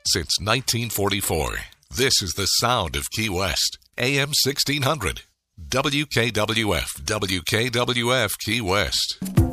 Since 1944, this is the sound of Key West. AM 1600. WKWF, WKWF Key West.